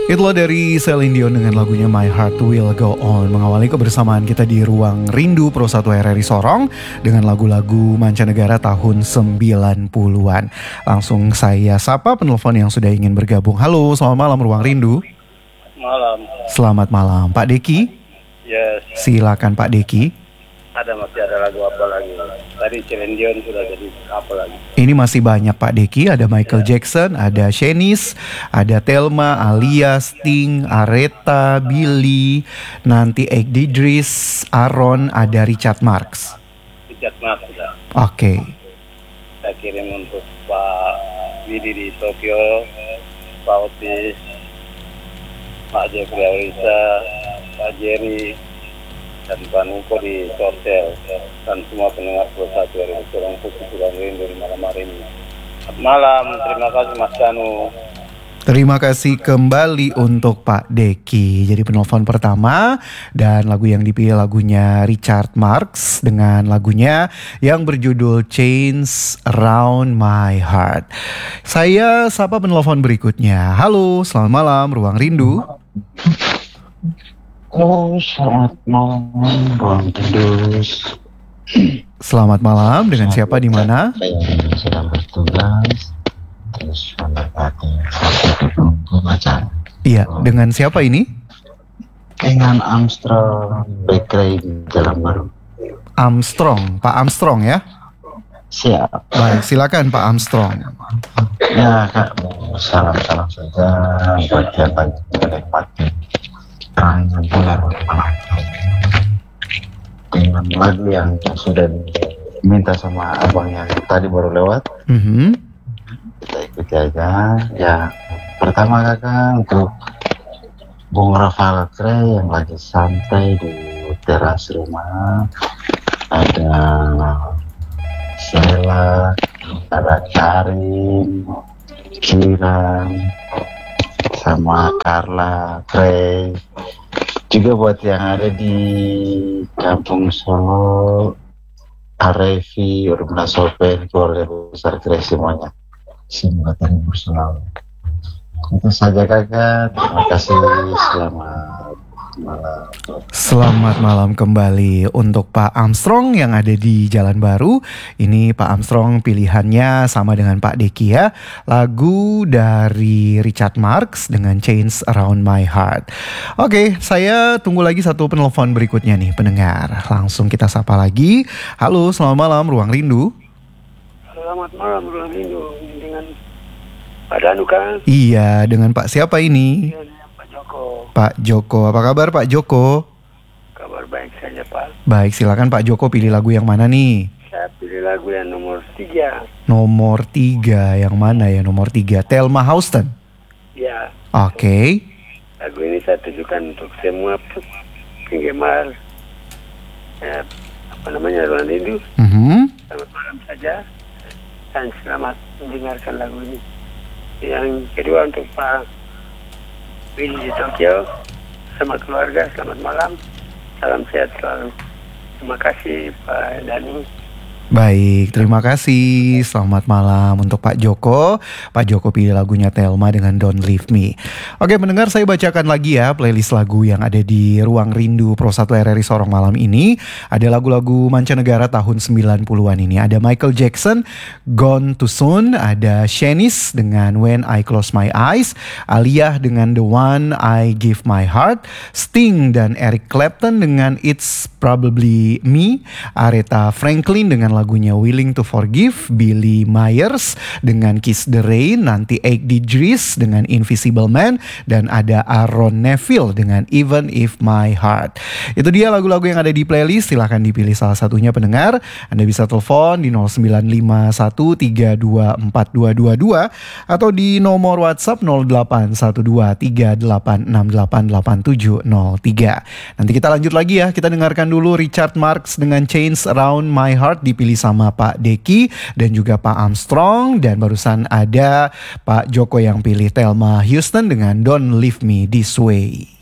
Itulah dari Celine Dion dengan lagunya My Heart Will Go On, mengawali kebersamaan kita di Ruang Rindu Pro 1 RRI Sorong dengan lagu-lagu mancanegara tahun 90-an. Langsung saya sapa penelpon yang sudah ingin bergabung. Halo, selamat malam Ruang Rindu. Malam. Selamat malam, Pak Deki. Yes. Silakan Pak Deki. Masih ada lagu apa lagi? Tadi Celine Dion sudah, jadi apa lagi? Ini masih banyak Pak Deki, ada Michael Jackson, ada Shanice, ada Thelma, Alia, Sting, Aretha, Billy, nanti Egg Idris, Aaron, ada Richard Marx. Richard Marx sudah. Oke. Saya kirim untuk Pak Widi di Tokyo, Pak Otis, Pak Jeffrey Aurisa, Pak Jerry, dan Pak Nuko di Sorsel, dan semua pendengar Pro 1 RRI Sorong khusus Ruang Rindu di malam hari ini. Selamat malam, terima kasih Mas Danu. Terima kasih kembali untuk Pak Deki. Jadi penelpon pertama, dan lagu yang dipilih lagunya Richard Marx dengan lagunya yang berjudul Chains Around My Heart. Saya sapa penelpon berikutnya. Halo, selamat malam Ruang Rindu. Halo, selamat malam, Ruang Rindu. Selamat malam, dengan siapa di mana? Saya sedang bertugas, terus mendapati satu pembacaan. Iya, dengan siapa ini? Dengan Armstrong Bakery di Jalan Baru. Armstrong, Pak Armstrong ya? Siap. Baik, silakan Pak Armstrong. Ya, Kak, salam-salam saja buat yang lagi menikmati terangnya bulan malam dengan lagu yang sudah diminta sama abang yang tadi baru lewat. Kita ikuti aja. Ya, pertama kakak untuk Bung Rafael Trey yang lagi santai di teras rumah. Ada Sheila, ada Karin, Kiran, sama Carla, Trey. Juga buat yang ada di Kampung Solo, Arevi, Urban Sopen, keluarga besar Trey semuanya. Semoga terhibur selalu. Itu saja kakak. Terima kasih. Selamat malam. Selamat malam kembali untuk Pak Armstrong yang ada di Jalan Baru. Ini Pak Armstrong pilihannya sama dengan Pak Deki ya. Lagu dari Richard Marx dengan Chains Around My Heart. Oke, saya tunggu lagi satu penelpon berikutnya nih pendengar. Langsung kita sapa lagi. Halo, selamat malam Ruang Rindu. Selamat malam Ruang Rindu dengan Pak Danu kan? Iya, dengan Pak siapa ini? Dengan Pak Joko. Pak Joko, apa kabar Pak Joko? Kabar baik saja Pak. Baik, silakan Pak Joko pilih lagu yang mana nih? Saya pilih lagu yang nomor 3. Nomor 3, yang mana ya nomor 3? Thelma Houston. Ya. Oke. Lagu ini saya tujukan untuk semua penggemar Ruang Rindu. Selamat malam saja dan selamat mendengarkan lagu ini. Yang kedua untuk Pak Willy di Tokyo, sama keluarga, selamat malam, salam sehat selalu. Terima kasih Pak Dani. Baik, terima kasih. Selamat malam untuk Pak Joko. Pak Joko pilih lagunya Thelma dengan Don't Leave Me. Oke, mendengar saya bacakan lagi ya playlist lagu yang ada di Ruang Rindu Pro 1 RRI Sorong malam ini. Ada lagu-lagu mancanegara tahun 90-an ini. Ada Michael Jackson, Gone Too Soon. Ada Shanice dengan When I Close My Eyes. Alia dengan The One I Give My Heart. Sting dan Eric Clapton dengan It's Probably Me. Aretha Franklin dengan lagunya Willing to Forgive, Billy Myers dengan Kiss the Rain, nanti Egg Idris dengan Invisible Man, dan ada Aaron Neville dengan Even If My Heart. Itu dia lagu-lagu yang ada di playlist. Silahkan dipilih salah satunya pendengar. Anda bisa telepon di 0951324222 atau di nomor WhatsApp 081238688703. Nanti kita lanjut lagi ya. Kita dengarkan dulu Richard Marx dengan Chains Around My Heart dipilih sama Pak Deki dan juga Pak Armstrong, dan barusan ada Pak Joko yang pilih Thelma Houston dengan Don't Leave Me This Way.